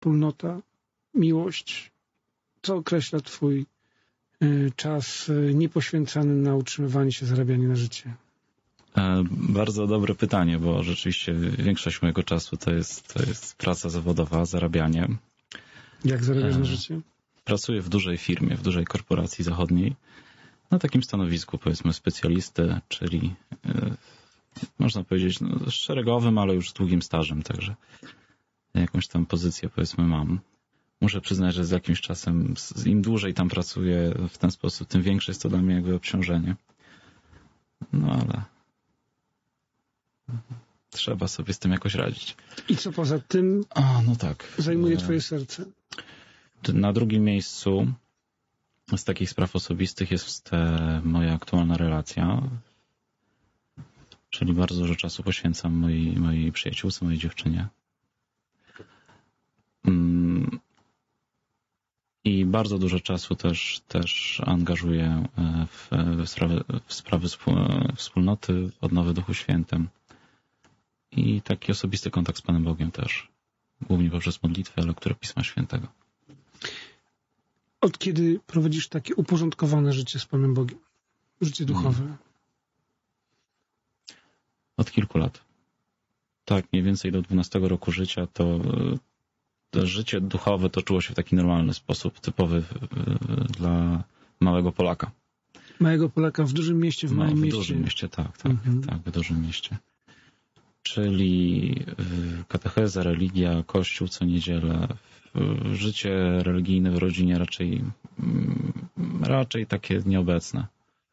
wspólnota, miłość. Co określa twój czas niepoświęcany na utrzymywanie się, zarabianie na życie? Bardzo dobre pytanie, bo rzeczywiście większość mojego czasu to jest praca zawodowa, zarabianie. Jak zarabiasz na życie? Pracuję w dużej firmie, w dużej korporacji zachodniej, na takim stanowisku, powiedzmy, specjalisty, czyli można powiedzieć szeregowym, ale już z długim stażem, także jakąś tam pozycję, powiedzmy, mam. Muszę przyznać, że z jakimś czasem, im dłużej tam pracuję w ten sposób, tym większe jest to dla mnie jakby obciążenie. No ale trzeba sobie z tym jakoś radzić. I co poza tym no tak. zajmuje twoje serce? Na drugim miejscu z takich spraw osobistych jest moja aktualna relacja, czyli bardzo dużo czasu poświęcam mojej przyjaciółce, mojej dziewczynie. I bardzo dużo czasu też angażuję w sprawy wspólnoty, odnowy Duchu Świętym i taki osobisty kontakt z Panem Bogiem też, głównie poprzez modlitwę, lekturę Pisma Świętego. Od kiedy prowadzisz takie uporządkowane życie z Panem Bogiem? Życie duchowe? Od kilku lat. Tak, mniej więcej do 12 roku życia to życie duchowe toczyło się w taki normalny sposób, typowy dla małego Polaka. Małego Polaka w dużym mieście, w małym mieście? W dużym mieście, tak, w dużym mieście. Czyli katecheza, religia, kościół co niedzielę, życie religijne w rodzinie raczej takie nieobecne.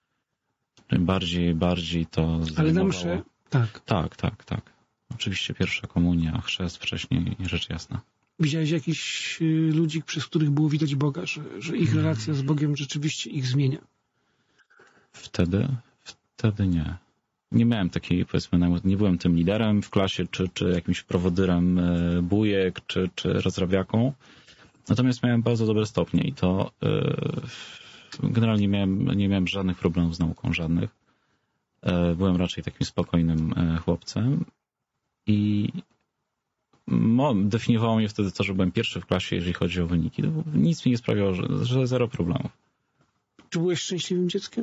Bardziej to zajmowało. Ale na mszę? Tak. Tak. Oczywiście pierwsza komunia, chrzest wcześniej, rzecz jasna. Widziałeś jakichś ludzi, przez których było widać Boga, że ich relacja z Bogiem rzeczywiście ich zmienia? Wtedy nie. Nie miałem takiej, powiedzmy, nie byłem tym liderem w klasie, czy jakimś prowodyrem bujek, czy rozrabiaką. Natomiast miałem bardzo dobre stopnie i to generalnie nie miałem żadnych problemów z nauką, żadnych. Byłem raczej takim spokojnym chłopcem i definiowało mnie wtedy to, że byłem pierwszy w klasie, jeżeli chodzi o wyniki. Nic mi nie sprawiało, że zero problemów. Czy byłeś szczęśliwym dzieckiem?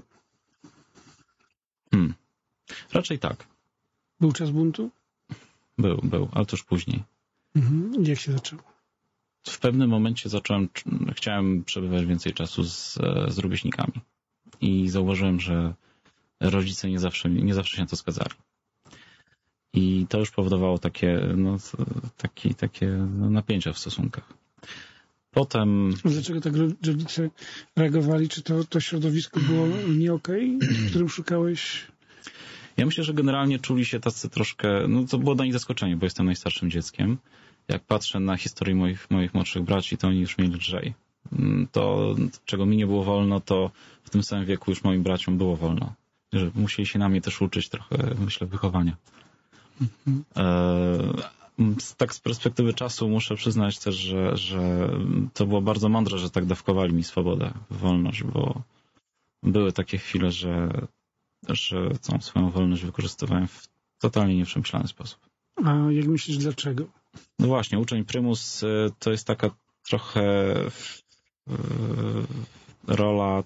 Raczej tak. Był czas buntu? Był, ale to już później. Jak się zaczęło? W pewnym momencie chciałem przebywać więcej czasu z rówieśnikami i zauważyłem, że rodzice nie zawsze się na to zgadzali. I to już powodowało takie napięcia w stosunkach. Potem... Dlaczego tak rodzice reagowali? Czy to środowisko było nie okej, w którym szukałeś? Ja myślę, że generalnie czuli się tacy troszkę... to było dla nich zaskoczenie, bo jestem najstarszym dzieckiem. Jak patrzę na historię moich młodszych braci, to oni już mieli lżej. To, czego mi nie było wolno, to w tym samym wieku już moim braciom było wolno. Że musieli się na mnie też uczyć trochę, myślę, wychowania. Tak z perspektywy czasu muszę przyznać też, że to było bardzo mądre, że tak dawkowali mi swobodę, wolność, bo były takie chwile, że tą swoją wolność wykorzystywałem w totalnie nieprzemyślany sposób. A jak myślisz, dlaczego? No właśnie, uczeń prymus to jest taka trochę rola,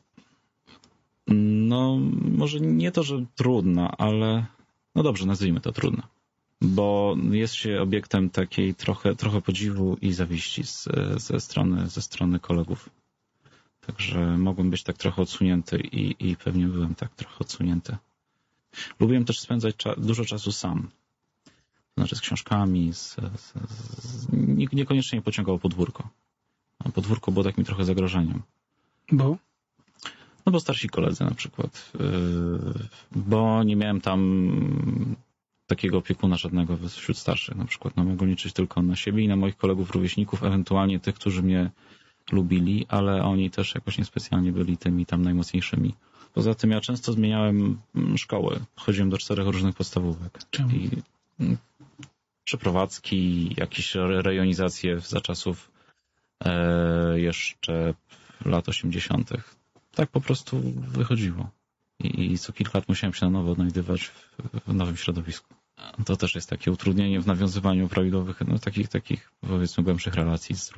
może nie to, że trudna, ale dobrze, nazwijmy to trudna. Bo jest się obiektem takiej trochę podziwu i zawiści ze strony kolegów. Także mogłem być tak trochę odsunięty i pewnie byłem tak trochę odsunięty. Lubiłem też spędzać dużo czasu sam. Znaczy z książkami, niekoniecznie nie pociągało podwórko. A podwórko było takim trochę zagrożeniem. Bo? Bo starsi koledzy na przykład. Bo nie miałem tam takiego opiekuna żadnego wśród starszych na przykład. Mogłem liczyć tylko na siebie i na moich kolegów, rówieśników, ewentualnie tych, którzy mnie lubili, ale oni też jakoś niespecjalnie byli tymi tam najmocniejszymi. Poza tym ja często zmieniałem szkoły. Chodziłem do 4 różnych podstawówek. Czemu? I przeprowadzki, jakieś rejonizacje za czasów jeszcze lat 80. Tak po prostu wychodziło. I co kilka lat musiałem się na nowo odnajdywać w nowym środowisku. To też jest takie utrudnienie w nawiązywaniu prawidłowych, no takich powiedzmy głębszych relacji z